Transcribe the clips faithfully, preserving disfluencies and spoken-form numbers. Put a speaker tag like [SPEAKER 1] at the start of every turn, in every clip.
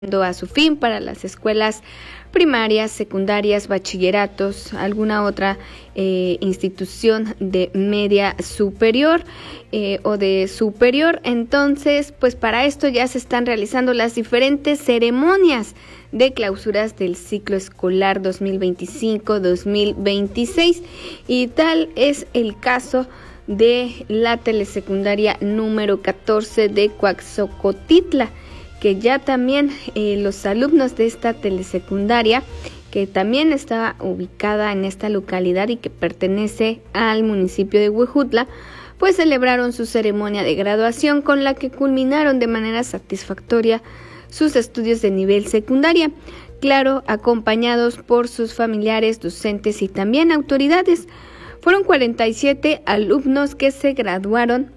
[SPEAKER 1] a su fin para las escuelas primarias, secundarias, bachilleratos, alguna otra eh, institución de media superior eh, o de superior. Entonces, pues para esto ya se están realizando las diferentes ceremonias de clausuras del ciclo escolar dos mil veinticinco dos mil veintiséis, y tal es el caso de la telesecundaria número catorce de Coaxocotitla, que ya también eh, los alumnos de esta telesecundaria, que también está ubicada en esta localidad y que pertenece al municipio de Huejutla, pues celebraron su ceremonia de graduación, con la que culminaron de manera satisfactoria sus estudios de nivel secundaria, claro, acompañados por sus familiares, docentes y también autoridades. Fueron cuarenta y siete alumnos que se graduaron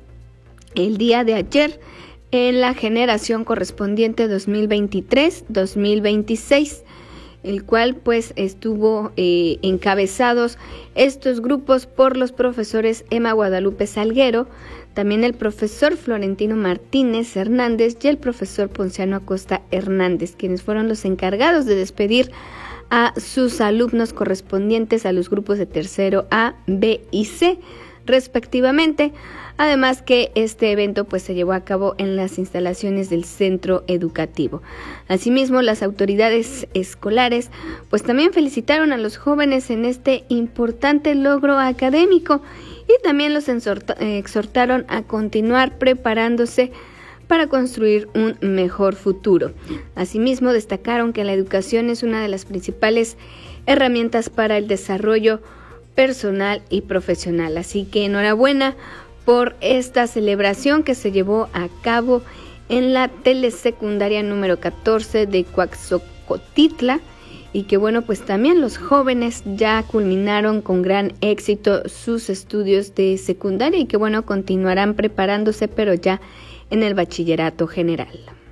[SPEAKER 1] el día de ayer en la generación correspondiente dos mil veintitrés dos mil veintiséis, el cual pues estuvo eh, encabezados estos grupos por los profesores Emma Guadalupe Salguero, también el profesor Florentino Martínez Hernández y el profesor Ponciano Acosta Hernández, quienes fueron los encargados de despedir a sus alumnos correspondientes a los grupos de tercero A, B y C, respectivamente. Además que este evento pues se llevó a cabo en las instalaciones del centro educativo. Asimismo, las autoridades escolares pues también felicitaron a los jóvenes en este importante logro académico y también los exhortaron a continuar preparándose para construir un mejor futuro. Asimismo, destacaron que la educación es una de las principales herramientas para el desarrollo personal y profesional. Así que enhorabuena por esta celebración que se llevó a cabo en la telesecundaria número catorce de Coaxocotitla, y que bueno, pues también los jóvenes ya culminaron con gran éxito sus estudios de secundaria y que bueno, continuarán preparándose pero ya en el bachillerato general.